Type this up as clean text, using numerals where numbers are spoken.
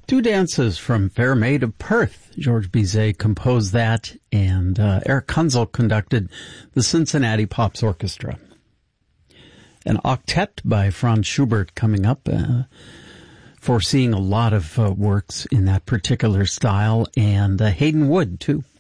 Two dances from Fair Maid of Perth. George Bizet composed that, and Eric Kunzel conducted the Cincinnati Pops Orchestra. An octet by Franz Schubert coming up, foreseeing a lot of works in that particular style, and Hayden Wood, too.